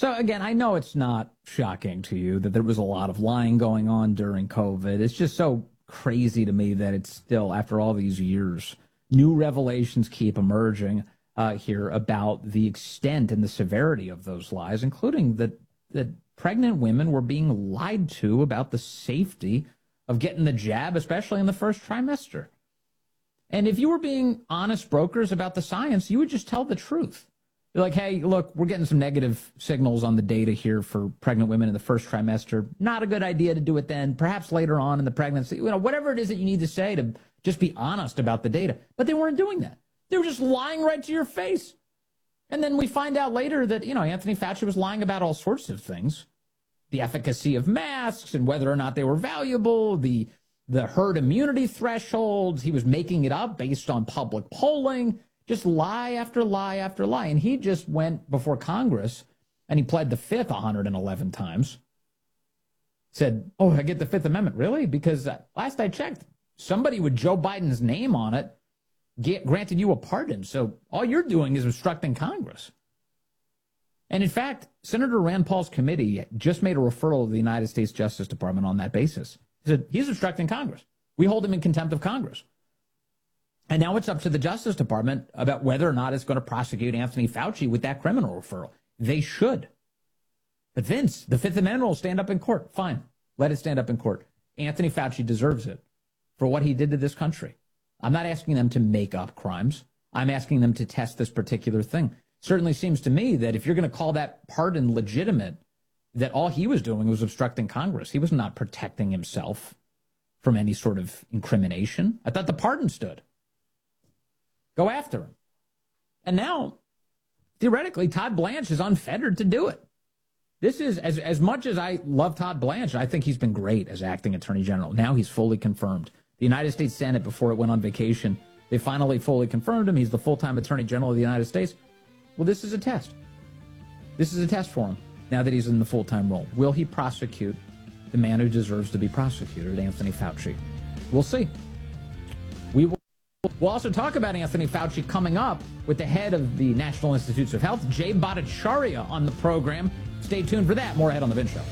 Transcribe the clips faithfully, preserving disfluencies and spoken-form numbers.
So, again, I know it's not shocking to you that there was a lot of lying going on during COVID. It's just so crazy to me that it's still, after all these years, new revelations keep emerging uh, here about the extent and the severity of those lies, including that, that pregnant women were being lied to about the safety of getting the jab, especially in the first trimester. And if you were being honest brokers about the science, you would just tell the truth. You're like, hey, look, we're getting some negative signals on the data here for pregnant women in the first trimester. Not a good idea to do it then. Perhaps later on in the pregnancy, you know, whatever it is that you need to say to just be honest about the data. But they weren't doing that. They were just lying right to your face. And then we find out later that, you know, Anthony Fauci was lying about all sorts of things. The efficacy of masks and whether or not they were valuable, the the herd immunity thresholds. He was making it up based on public polling. Just lie after lie after lie. And he just went before Congress and he pled the Fifth one hundred eleven times. Said, oh, I get the Fifth Amendment. Really? Because uh, last I checked, somebody with Joe Biden's name on it get, granted you a pardon. So all you're doing is obstructing Congress. And in fact, Senator Rand Paul's committee just made a referral to the United States Justice Department on that basis. He said, he's obstructing Congress. We hold him in contempt of Congress. And now it's up to the Justice Department about whether or not it's going to prosecute Anthony Fauci with that criminal referral. They should. But Vince, the Fifth Amendment will stand up in court. Fine. Let it stand up in court. Anthony Fauci deserves it for what he did to this country. I'm not asking them to make up crimes. I'm asking them to test this particular thing. Certainly seems to me that if you're going to call that pardon legitimate, that all he was doing was obstructing Congress. He was not protecting himself from any sort of incrimination. I thought the pardon stood. Go after him. And now, theoretically, Todd Blanche is unfettered to do it. This is, as, as much as I love Todd Blanche, I think he's been great as acting attorney general. Now he's fully confirmed. The United States Senate, before it went on vacation, they finally fully confirmed him. He's the full-time attorney general of the United States. Well, this is a test. This is a test for him, now that he's in the full-time role. Will he prosecute the man who deserves to be prosecuted, Anthony Fauci? We'll see. We will. We'll also talk about Anthony Fauci coming up with the head of the National Institutes of Health, Jay Bhattacharya, on the program. Stay tuned for that. More ahead on The Vince Show.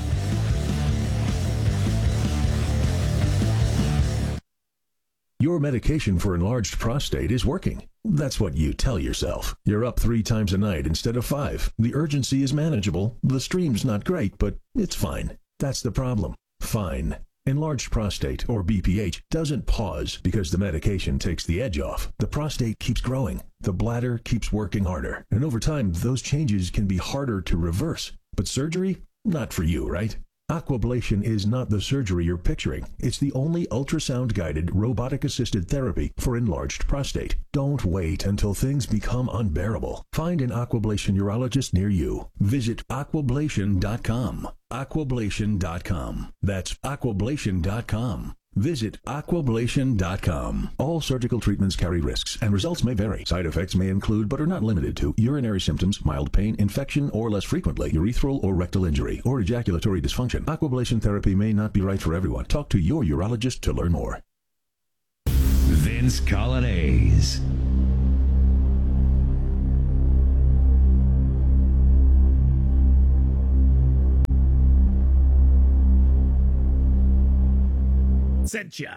Your medication for enlarged prostate is working. That's what you tell yourself. You're up three times a night instead of five. The urgency is manageable. The stream's not great, but it's fine. That's the problem. Fine. Enlarged prostate, or B P H, doesn't pause because the medication takes the edge off. The prostate keeps growing. The bladder keeps working harder. And over time, those changes can be harder to reverse. But surgery? Not for you, right? Aquablation is not the surgery you're picturing. It's the only ultrasound-guided, robotic-assisted therapy for enlarged prostate. Don't wait until things become unbearable. Find an Aquablation urologist near you. Visit aquablation dot com. aquablation dot com. That's aquablation dot com. Visit aquablation dot com. All surgical treatments carry risks, and results may vary. Side effects may include, but are not limited to, urinary symptoms, mild pain, infection, or less frequently, urethral or rectal injury, or ejaculatory dysfunction. Aquablation therapy may not be right for everyone. Talk to your urologist to learn more. Vince Coglianese. Setcha.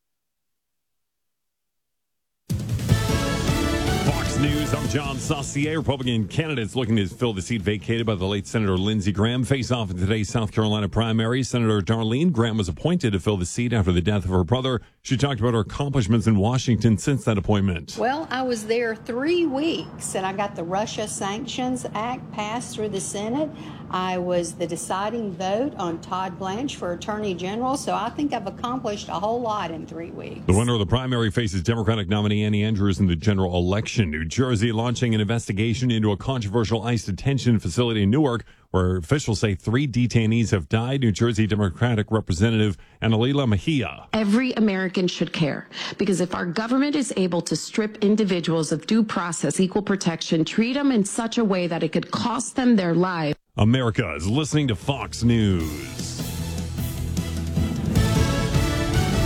Fox News, I'm John Saucier. Republican candidates looking to fill the seat vacated by the late Senator Lindsey Graham face off in today's South Carolina primary. Senator Darlene Graham was appointed to fill the seat after the death of her brother. She talked about her accomplishments in Washington since that appointment. Well, I was there three weeks, and I got the Russia Sanctions Act passed through the Senate. I was the deciding vote on Todd Blanche for Attorney General, so I think I've accomplished a whole lot in three weeks. The winner of the primary faces Democratic nominee Annie Andrews in the general election. New Jersey launching an investigation into a controversial ICE detention facility in Newark, where officials say three detainees have died. New Jersey Democratic Representative Annalila Mejia. Every American should care, because if our government is able to strip individuals of due process, equal protection, treat them in such a way that it could cost them their lives. America is listening to Fox News.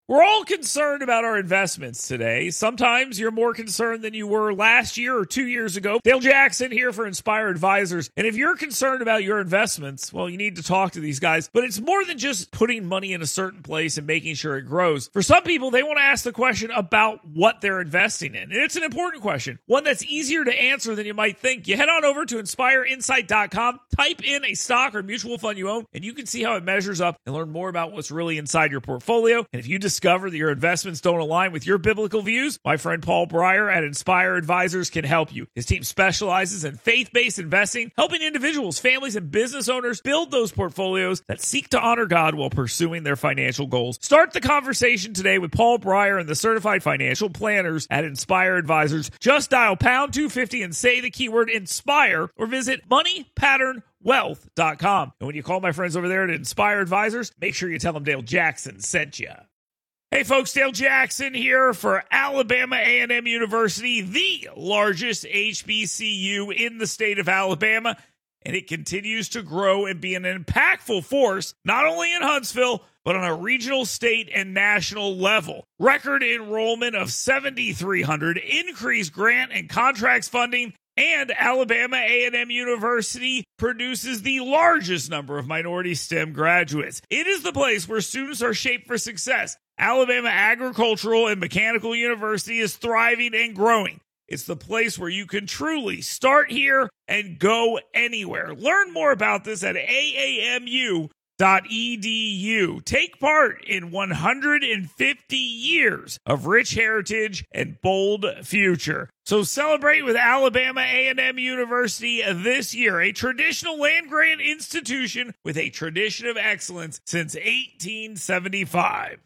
We're all concerned about our investments today. Sometimes you're more concerned than you were last year or two years ago. Dale Jackson here for Inspire Advisors. And if you're concerned about your investments, well, you need to talk to these guys. But it's more than just putting money in a certain place and making sure it grows. For some people, they want to ask the question about what they're investing in. And it's an important question, one that's easier to answer than you might think. You head on over to inspire insight dot com, type in a stock or mutual fund you own, and you can see how it measures up and learn more about what's really inside your portfolio. And if you discover that your investments don't align with your biblical views, my friend Paul Breyer at Inspire Advisors can help you. His team specializes in faith-based investing, helping individuals, families, and business owners build those portfolios that seek to honor God while pursuing their financial goals. Start the conversation today with Paul Breyer and the certified financial planners at Inspire Advisors. Just dial pound two fifty and say the keyword INSPIRE or visit money pattern wealth dot com. And when you call my friends over there at Inspire Advisors, make sure you tell them Dale Jackson sent you. Hey folks, Dale Jackson here for Alabama A and M University, the largest H B C U in the state of Alabama, and it continues to grow and be an impactful force, not only in Huntsville, but on a regional, state, and national level. Record enrollment of seven thousand three hundred, increased grant and contracts funding, and Alabama A and M University produces the largest number of minority STEM graduates. It is the place where students are shaped for success. Alabama Agricultural and Mechanical University is thriving and growing. It's the place where you can truly start here and go anywhere. Learn more about this at A A M U dot E D U. Take part in one hundred fifty years of rich heritage and bold future. So celebrate with Alabama A and M University this year, a traditional land-grant institution with a tradition of excellence since eighteen seventy-five.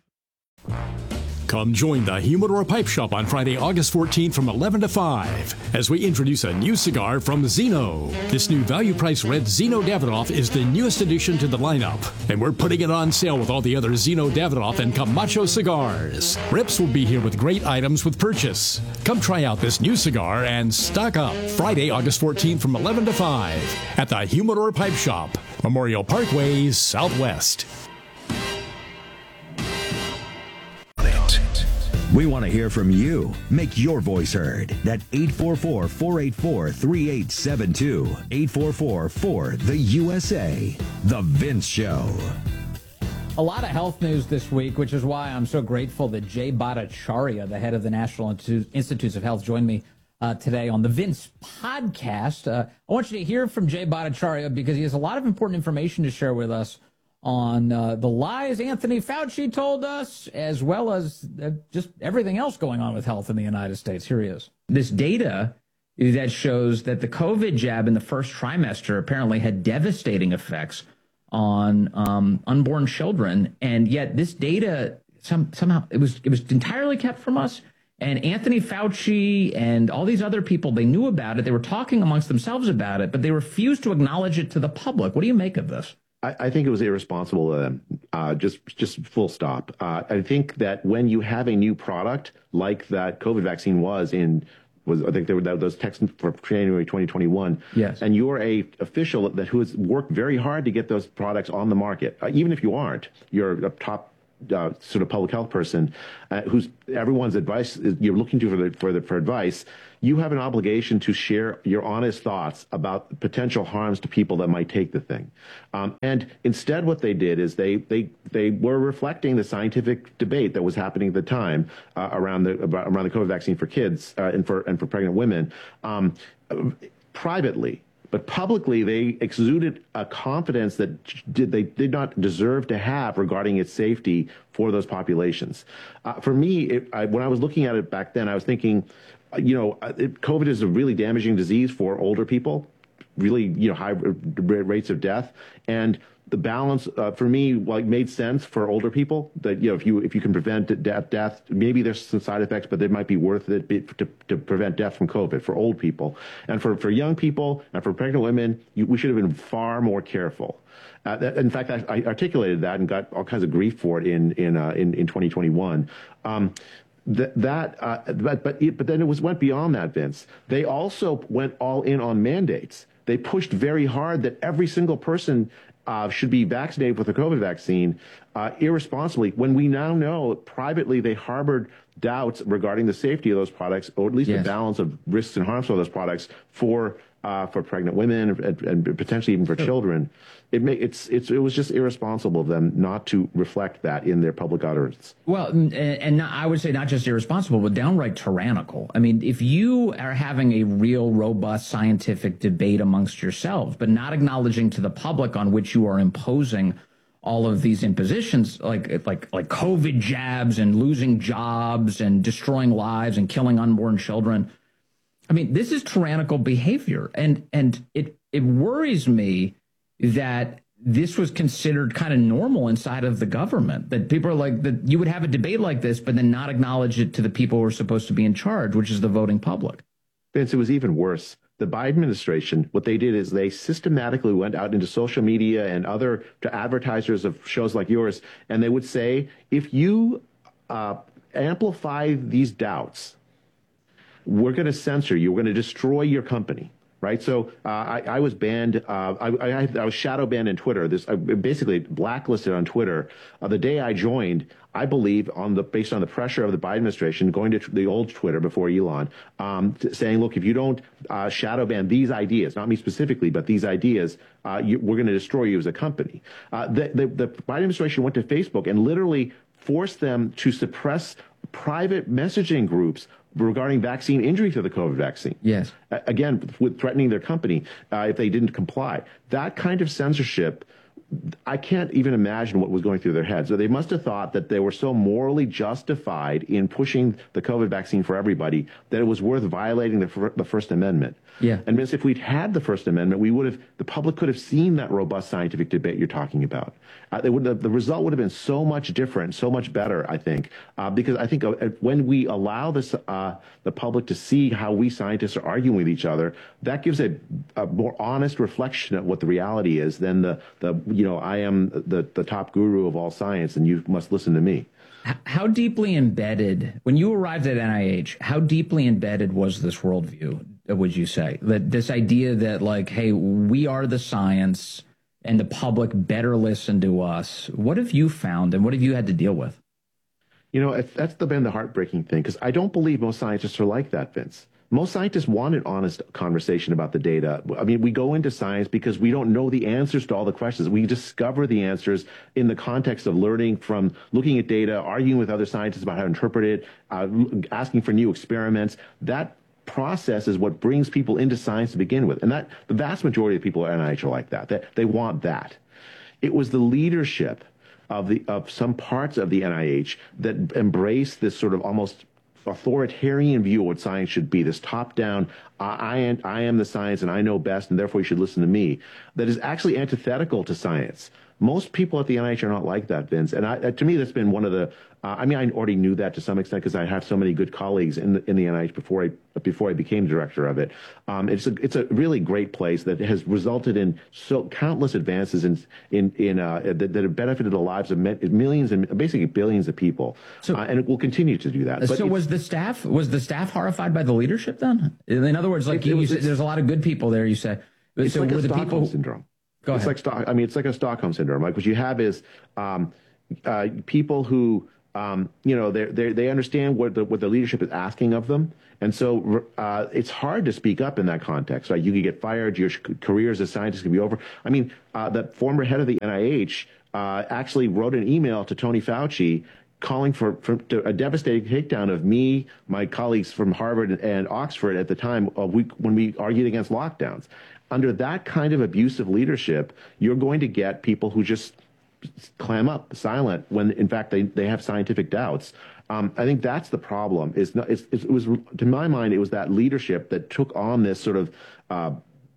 Come join the Humidor Pipe Shop on Friday, August fourteenth from eleven to five as we introduce a new cigar from Zeno. This new value-priced red Zeno Davidoff is the newest addition to the lineup, and we're putting it on sale with all the other Zeno Davidoff and Camacho cigars. Rips will be here with great items with purchase. Come try out this new cigar and stock up Friday, August fourteenth from eleven to five at the Humidor Pipe Shop, Memorial Parkway, Southwest. We want to hear from you. Make your voice heard at eight four four, four eight four, three eight seven two. eight four four, four, the U S A. The Vince Show. A lot of health news this week, which is why I'm so grateful that Jay Bhattacharya, the head of the National Institutes of Health, joined me uh, today on the Vince podcast. Uh, I want you to hear from Jay Bhattacharya because he has a lot of important information to share with us on uh, the lies Anthony Fauci told us, as well as uh, just everything else going on with health in the United States. Here he is. This data that shows that the COVID jab in the first trimester apparently had devastating effects on um, unborn children, and yet this data some, somehow it was it was entirely kept from us. And Anthony Fauci and all these other people, they knew about it. They were talking amongst themselves about it, but they refused to acknowledge it to the public. What do you make of this? I, I think it was irresponsible of them. Uh, just, just full stop. Uh, I think that when you have a new product like that COVID vaccine was in, was I think there were those texts for January twenty twenty-one. Yes. And you're a official that who has worked very hard to get those products on the market. Uh, even if you aren't, you're a top uh, sort of public health person uh, who's everyone's advice is, you're looking to for the, for the for advice. You have an obligation to share your honest thoughts about potential harms to people that might take the thing. Um, and instead what they did is they they they were reflecting the scientific debate that was happening at the time uh, around the about, around the COVID vaccine for kids uh, and for and for pregnant women um, privately. But publicly, they exuded a confidence that did, they did not deserve to have regarding its safety for those populations. Uh, for me, it, I, when I was looking at it back then, I was thinking, you know, it, COVID is a really damaging disease for older people, really, you know, high rates of death. And the balance uh, for me, like, made sense for older people that, you know, if you if you can prevent death, death, maybe there's some side effects, but they might be worth it to, to prevent death from COVID for old people. And for, for young people and for pregnant women, you, we should have been far more careful. Uh, that, in fact, I, I articulated that and got all kinds of grief for it in in uh, in, in twenty twenty-one. Um, That, that uh, but but, it, but then it was went beyond that, Vince. They also went all in on mandates. They pushed very hard that every single person uh, should be vaccinated with the COVID vaccine uh, irresponsibly, when we now know privately they harbored doubts regarding the safety of those products, or at least yes. the balance of risks and harms of those products for uh, for pregnant women and, and potentially even for sure. children. It may, it's it's it was just irresponsible of them not to reflect that in their public utterance. Well, and, and not, I would say not just irresponsible, but downright tyrannical. I mean, if you are having a real, robust scientific debate amongst yourselves, but not acknowledging to the public on which you are imposing all of these impositions, like like like COVID jabs and losing jobs and destroying lives and killing unborn children. I mean, this is tyrannical behavior, and and it it worries me that this was considered kind of normal inside of the government, that people are like, that you would have a debate like this, but then not acknowledge it to the people who are supposed to be in charge, which is the voting public. Vince, it was even worse. The Biden administration, what they did is they systematically went out into social media and other to advertisers of shows like yours, and they would say, if you uh, amplify these doubts, we're going to censor you. We're going to destroy your company. Right, so uh, I, I was banned. Uh, I, I, I was shadow banned in Twitter. This I basically blacklisted on Twitter. Uh, the day I joined, I believe, on the based on the pressure of the Biden administration, going to the old Twitter before Elon, um, saying, "Look, if you don't uh, shadow ban these ideas, not me specifically, but these ideas, uh, you, we're going to destroy you as a company." Uh, the, the the Biden administration went to Facebook and literally forced them to suppress private messaging groups regarding vaccine injury to the COVID vaccine. Yes. Again, with threatening their company uh, if they didn't comply. That kind of censorship, I can't even imagine what was going through their heads. So they must have thought that they were so morally justified in pushing the COVID vaccine for everybody that it was worth violating the, the First Amendment. Yeah. And if we'd had the First Amendment, we would have, the public could have seen that robust scientific debate you're talking about. Uh, they would, the, the result would have been so much different, so much better, I think, uh, because I think uh, when we allow this, uh, the public to see how we scientists are arguing with each other, that gives a, a more honest reflection of what the reality is than the, the you know, I am the, the top guru of all science and you must listen to me. How deeply embedded, when you arrived at N I H, how deeply embedded was this worldview, would you say? That this idea that, like, hey, we are the science and the public better listen to us. What have you found and what have you had to deal with? You know, that's the, been the heartbreaking thing, because I don't believe most scientists are like that, Vince. Most scientists want an honest conversation about the data. I mean, we go into science because we don't know the answers to all the questions. We discover the answers in the context of learning from looking at data, arguing with other scientists about how to interpret it, uh, asking for new experiments. That process is what brings people into science to begin with. And that the vast majority of people at N I H are like that. They, they want that. It was the leadership of the of some parts of the N I H that embraced this sort of almost authoritarian view of what science should be, this top-down, I, I, am, I am the science and I know best and therefore you should listen to me, that is actually antithetical to science. Most people at the N I H are not like that, Vince. And I, to me, that's been one of the, uh, I mean, I already knew that to some extent because I have so many good colleagues in the, in the N I H before I before I became director of it. Um, it's a it's a really great place that has resulted in so countless advances in in in uh, that, that have benefited the lives of millions and basically billions of people. So, uh, and it will continue to do that. But so was the staff was the staff horrified by the leadership then? In other words, like it, you, it was, you said, there's a lot of good people there. You said it's so like were a the Stockholm people syndrome. Go it's ahead. like Stock, I mean, it's like a Stockholm syndrome. Like what you have is um, uh, people who, um, you know, they they they understand what the what the leadership is asking of them, and so uh, it's hard to speak up in that context. Right? You could get fired. Your career as a scientist could be over. I mean, uh, the former head of the N I H uh, actually wrote an email to Tony Fauci calling for, for a devastating takedown of me, my colleagues from Harvard and Oxford at the time of we, when we argued against lockdowns. Under that kind of abusive leadership, you're going to get people who just clam up, silent, when in fact they, they have scientific doubts. Um, I think that's the problem. Is not, it's, it was, to my mind, it was that leadership that took on this sort of uh,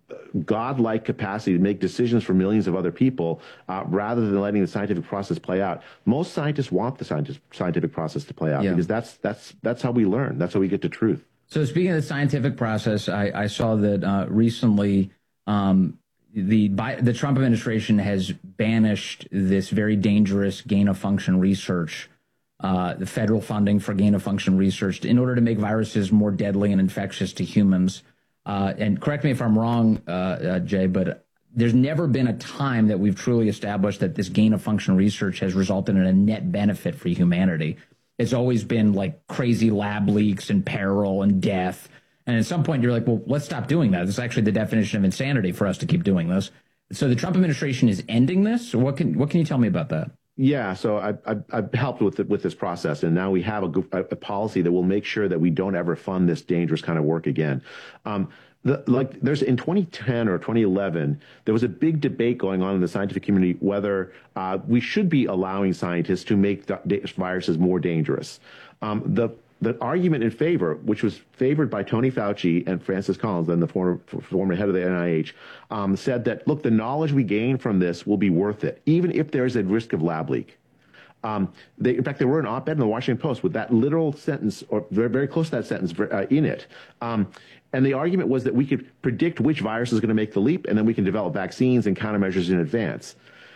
godlike capacity to make decisions for millions of other people uh, rather than letting the scientific process play out. Most scientists want the scientific, scientific process to play out yeah. because that's that's that's how we learn. That's how we get to truth. So speaking of the scientific process, I, I saw that uh, recently um, the the Trump administration has banished this very dangerous gain-of-function research, uh, the federal funding for gain-of-function research, in order to make viruses more deadly and infectious to humans. Uh, and correct me if I'm wrong, uh, uh, Jay, but there's never been a time that we've truly established that this gain of function research has resulted in a net benefit for humanity. It's always been like crazy lab leaks and peril and death. And at some point you're like, well, let's stop doing that. This is actually the definition of insanity for us to keep doing this. So the Trump administration is ending this. What can what can you tell me about that? Yeah, so I, I, I've helped with the, with this process, and now we have a, a policy that will make sure that we don't ever fund this dangerous kind of work again. Um, the, like there's in twenty ten or twenty eleven, there was a big debate going on in the scientific community whether uh, we should be allowing scientists to make the viruses more dangerous. Um, the The argument in favor, which was favored by Tony Fauci and Francis Collins, then the former, former head of the N I H, um, said that, look, the knowledge we gain from this will be worth it, even if there's a risk of lab leak. Um, they, in fact, there were an op-ed in the Washington Post with that literal sentence, or very, very close to that sentence uh, in it. Um, and the argument was that we could predict which virus is going to make the leap, and then we can develop vaccines and countermeasures in advance.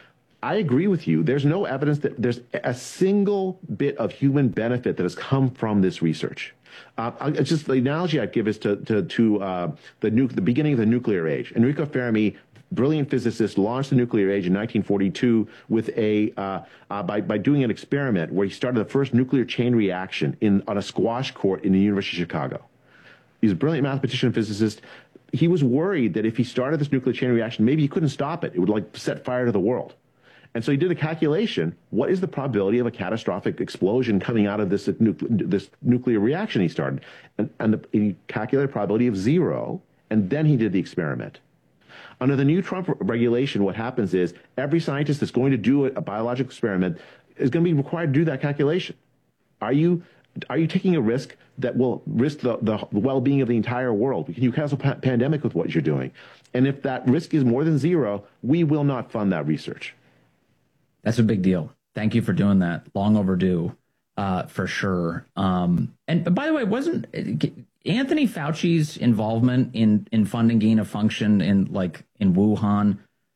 I agree with you. There's no evidence that there's a single bit of human benefit that has come from this research. Uh, it's just the analogy I'd give is to to, to uh, the, nu- the beginning of the nuclear age. Enrico Fermi, brilliant physicist, launched the nuclear age in nineteen forty-two with a uh, uh, by by doing an experiment where he started the first nuclear chain reaction in on a squash court in the University of Chicago. He's a brilliant mathematician and physicist. He was worried that if he started this nuclear chain reaction, maybe he couldn't stop it. It would like set fire to the world. And so he did a calculation. What is the probability of a catastrophic explosion coming out of this, nu- this nuclear reaction he started? And, and the, he calculated a probability of zero, and then he did the experiment. Under the new Trump regulation, what happens is every scientist that's going to do a, a biological experiment is going to be required to do that calculation. Are you are you taking a risk that will risk the, the well-being of the entire world? Can you cause a pa- pandemic with what you're doing? And if that risk is more than zero, we will not fund that research. That's a big deal. Thank you for doing that. Long overdue, uh, for sure. Um, and by the way, wasn't Anthony Fauci's involvement in, in funding gain of function in like in Wuhan,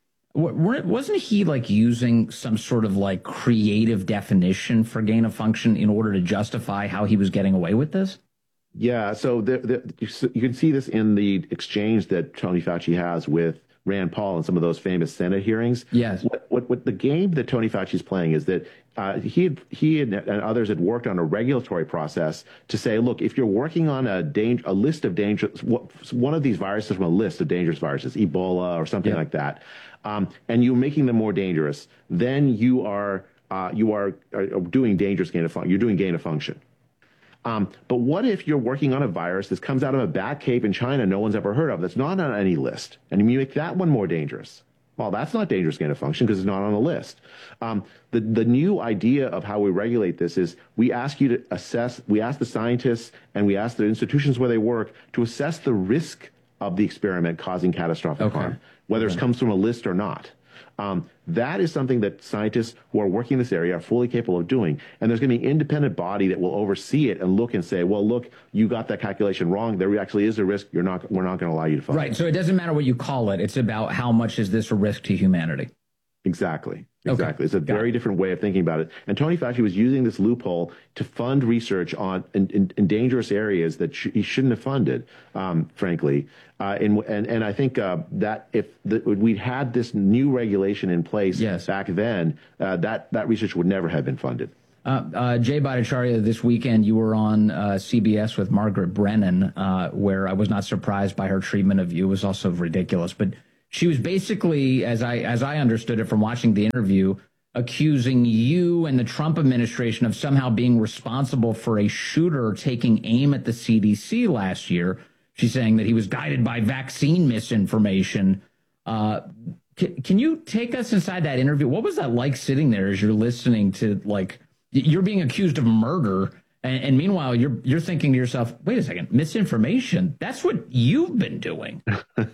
wasn't he like using some sort of like creative definition for gain of function in order to justify how he was getting away with this? Yeah. So the, the, you can see this in the exchange that Tony Fauci has with Rand Paul and some of those famous Senate hearings. Yes. What, what, what the game that Tony Fauci is playing is that uh, he had, he had, and others had worked on a regulatory process to say, look, if you're working on a danger, a list of dangerous, one of these viruses from a list of dangerous viruses, Ebola or something yeah. like that, um, and you're making them more dangerous, then you are uh, you are, are doing dangerous gain of function. You're doing gain of function. Um, but what if you're working on a virus that comes out of a bat cave in China no one's ever heard of, that's not on any list, and you make that one more dangerous? Well, that's not dangerous gain of function because it's not on the list. Um, the, the new idea of how we regulate this is we ask you to assess, we ask the scientists and we ask the institutions where they work to assess the risk of the experiment causing catastrophic okay. harm, whether okay. it comes from a list or not. Um, that is something that scientists who are working in this area are fully capable of doing. And there's going to be an independent body that will oversee it and look and say, well, look, you got that calculation wrong. There actually is a risk. You're not, we're not going to allow you to fund. Right. So it doesn't matter what you call it. It's about how much is this a risk to humanity? Exactly. Exactly. Okay. It's a Got very it. different way of thinking about it. And Tony Fauci was using this loophole to fund research on in, in, in dangerous areas that sh- he shouldn't have funded, um, frankly. Uh, and, and and I think uh, that if the, we'd had this new regulation in place yes. back then, uh, that that research would never have been funded. Uh, uh, Jay Bhattacharya, this weekend you were on uh, C B S with Margaret Brennan, uh, where I was not surprised by her treatment of you. It was also ridiculous, but she was basically, as I as I understood it from watching the interview, accusing you and the Trump administration of somehow being responsible for a shooter taking aim at the C D C last year. She's saying that he was guided by vaccine misinformation. Uh, can, can you take us inside that interview? What was that like sitting there as you're listening to, like, you're being accused of murder, and, and meanwhile you're you're thinking to yourself, wait a second, misinformation? That's what you've been doing. Uh,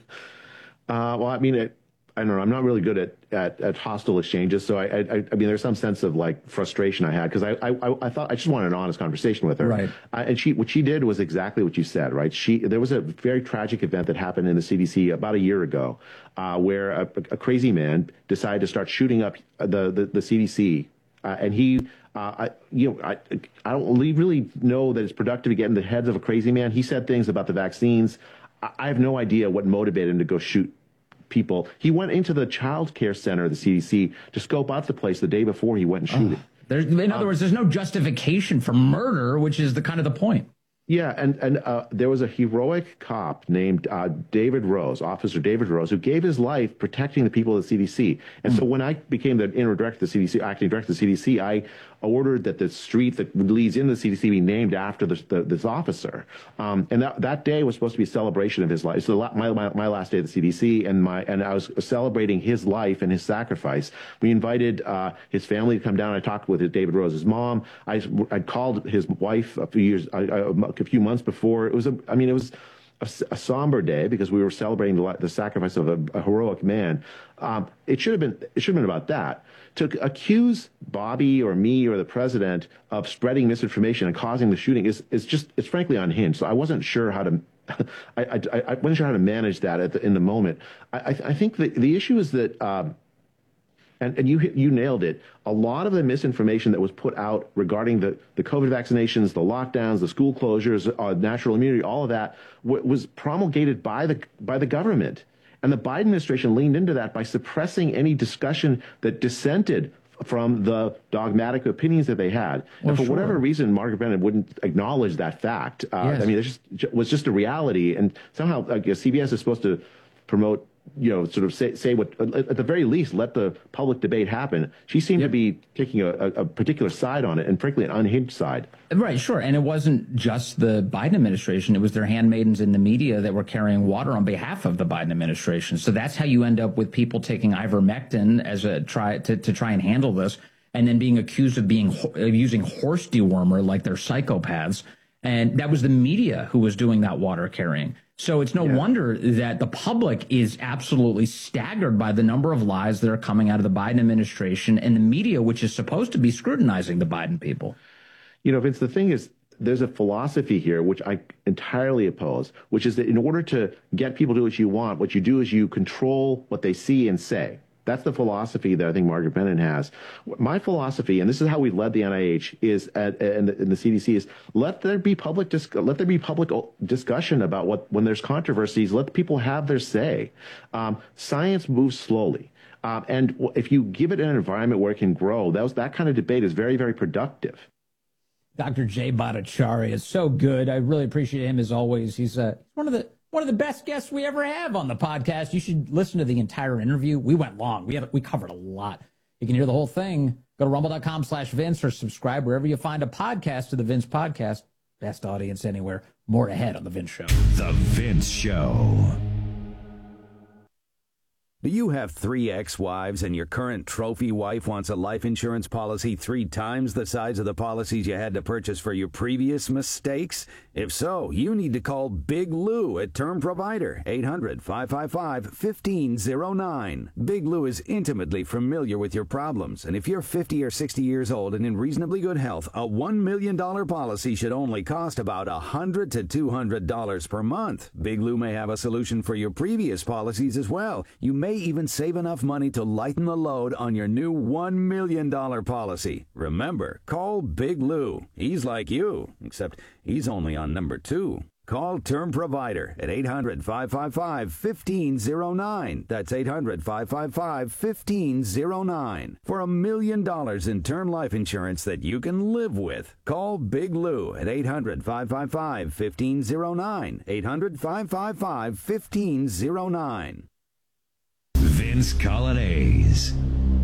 well, I mean, it, I don't know. I'm not really good at, at, at hostile exchanges. So I, I, I mean, there's some sense of like frustration I had because I, I, I thought I just wanted an honest conversation with her. Right. Uh, and she, what she did was exactly what you said, right? She, there was a very tragic event that happened in the C D C about a year ago, uh, where a, a crazy man decided to start shooting up the, the, the C D C. Uh, and he, uh, I, you know, I, I don't really know that it's productive to get in the heads of a crazy man. He said things about the vaccines. I, I have no idea what motivated him to go shoot people. He went into the child care center of the C D C to scope out the place the day before he went and shoot oh, it. There's, in other um, words, there's no justification for murder, which is the kind of the point. Yeah, and, and uh, there was a heroic cop named uh, David Rose, Officer David Rose, who gave his life protecting the people of the C D C. And mm. so when I became the interim director of the C D C, acting director of the C D C, I ordered that the street that leads into the C D C be named after this, the, this officer. Um, and that, that day was supposed to be a celebration of his life. So my, my, my last day at the C D C, and my and I was celebrating his life and his sacrifice. We invited uh, his family to come down. I talked with David Rose's mom. I, I called his wife a few years, I, I, a few months before. It was a, I mean, it was a, a somber day because we were celebrating the, the sacrifice of a, a heroic man. Um, it should have been, it should have been about that. To accuse Bobby or me or the president of spreading misinformation and causing the shooting is, is just, it's frankly unhinged. So I wasn't sure how to, I, I, I wasn't sure how to manage that at the, in the moment. I, I, I think the, the issue is that, um, And, and you you nailed it. A lot of the misinformation that was put out regarding the, the COVID vaccinations, the lockdowns, the school closures, uh, natural immunity, all of that w- was promulgated by the by the government. And the Biden administration leaned into that by suppressing any discussion that dissented from the dogmatic opinions that they had. Well, and for sure. whatever reason, Margaret Brennan wouldn't acknowledge that fact. Uh, yes. I mean, it just was just a reality. And somehow I guess C B S is supposed to promote, you know, sort of say, say what, at the very least, let the public debate happen. She seemed yep. to be taking a, a particular side on it, and frankly, an unhinged side. Right, sure. And it wasn't just the Biden administration. It was their handmaidens in the media that were carrying water on behalf of the Biden administration. So that's how you end up with people taking ivermectin as a try to, to try and handle this, and then being accused of being of using horse dewormer like they're psychopaths. And that was the media who was doing that water carrying. So it's no yeah. wonder that the public is absolutely staggered by the number of lies that are coming out of the Biden administration and the media, which is supposed to be scrutinizing the Biden people. You know, Vince, the thing is, there's a philosophy here which I entirely oppose, which is that in order to get people to do what you want, what you do is you control what they see and say. That's the philosophy that I think Margaret Brennan has. My philosophy, and this is how we've led the N I H, is at, and, the, and the C D C is let there be public dis- let there be public discussion about what when there's controversies. Let people have their say. Um, science moves slowly, um, and if you give it an environment where it can grow, that was, that kind of debate is very, very productive. Doctor Jay Bhattacharya is so good. I really appreciate him as always. He's uh, one of the. One of the best guests we ever have on the podcast. You should listen to the entire interview. We went long. We had we covered a lot. You can hear the whole thing. Go to rumble.com slash Vince or subscribe wherever you find a podcast to the Vince Podcast. Best audience anywhere. More ahead on The Vince Show. The Vince Show. Do you have three ex-wives and your current trophy wife wants a life insurance policy three times the size of the policies you had to purchase for your previous mistakes? If so, you need to call Big Lou at Term Provider, eight hundred, five five five, one five zero nine. Big Lou is intimately familiar with your problems, and if you're fifty or sixty years old and in reasonably good health, a one million dollars policy should only cost about one hundred to two hundred dollars per month. Big Lou may have a solution for your previous policies as well. You may even save enough money to lighten the load on your new one million dollars policy. Remember, call Big Lou. He's like you, except he's only on number two. Call Term Provider at eight hundred, five five five, one five zero nine. That's eight hundred, five five five, one five zero nine. For a million dollars in term life insurance that you can live with. Call Big Lou at eight hundred, five five five, one five zero nine. eight hundred, five five five, one five zero nine. Vince Colonnese.